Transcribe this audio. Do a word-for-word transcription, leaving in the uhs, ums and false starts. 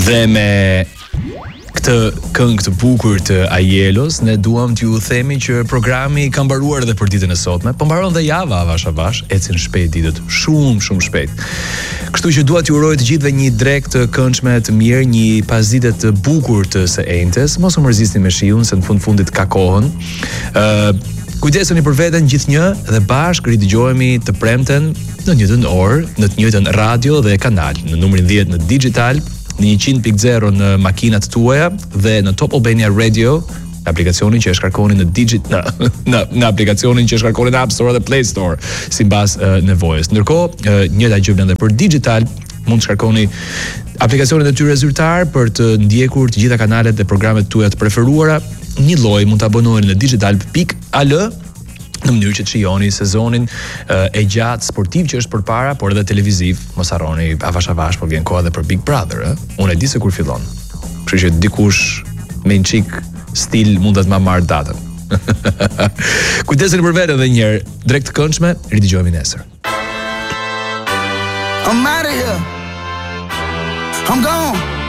Dhe me këtë këngë të bukur të Ajelos, ne duam t'ju themi që programi ka mbaruar edhe për ditën e sotme, po mbaron dhe java avash avash, ecin shpejt ditët, shumë shumë shpejt. Kështu që dua t'ju uroj të gjithëve një drekë të këndshme të mirë, një pasdite të bukur të së ejntes, mos u mërzisni me shiun se në fund fundit ka kohën. Ë uh, Kujdesuni për veten gjithnjë dhe bashkë ridëgjohemi të premten në të njëjtën orë, në të njëjtën radio dhe kanal, në numrin dhjetë në digital, në një qind pikë zero në makinat tuaja dhe në Top Albania Radio, në aplikacionin që e shkarkoni në digit në, në, në aplikacionin që e shkarkoni në App Store dhe Play Store, sipas uh, nevojës. Ndërkohë, uh, njëjta gjë vlen edhe për digital, mund të shkarkoni aplikacionin e tyre zyrtar për të ndjekur të gjitha kanalet dhe programet tuaja të preferuara. Një lloj mund të abonoheni në digital pikë a l në mënyrë që të shijoni sezonin uh, e gjatë sportiv që është përpara, por edhe televiziv. Mos harroni avash avash, po vjen koha edhe për Big Brother, ë. Unë e di se kur fillon. Kështu që dikush me një çik stil mund të më marr datën. Kujdeseni për veten edhe një herë, drejt të këndshme, ridëgjohemi nesër. I'm out of here. I'm gone.